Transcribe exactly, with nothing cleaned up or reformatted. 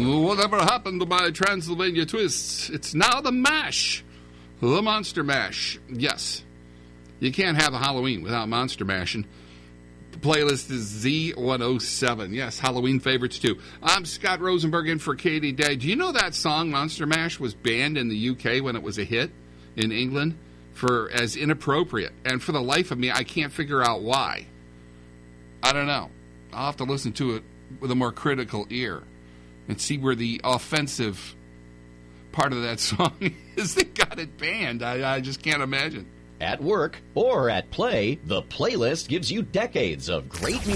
Whatever happened to my Transylvania twists? It's now the MASH. The Monster Mash. Yes. You can't have a Halloween without Monster Mashing. The playlist is Z one oh seven. Yes, Halloween favorites too. I'm Scott Rosenberg in for Katie Day. Do you know that song, Monster Mash, was banned in the U K when it was a hit in England for as inappropriate? And for the life of me, I can't figure out why. I don't know. I'll have to listen to it with a more critical ear and see where the offensive part of that song is that got it banned. I, I just can't imagine. At work or at play, the playlist gives you decades of great music.